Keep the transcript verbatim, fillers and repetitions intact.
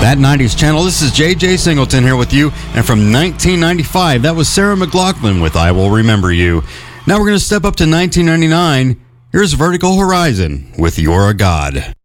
That nineties channel, this is J J Singleton here with you. And from nineteen ninety-five, that was Sarah McLachlan with I Will Remember You. Now we're going to step up to nineteen ninety-nine. Here's Vertical Horizon with You're a God.